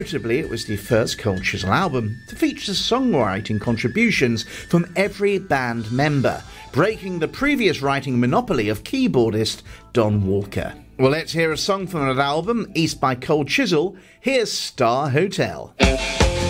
Notably, it was the first Cold Chisel album to feature songwriting contributions from every band member, breaking the previous writing monopoly of keyboardist Don Walker. Well, let's hear a song from that album, East by Cold Chisel. Here's Star Hotel.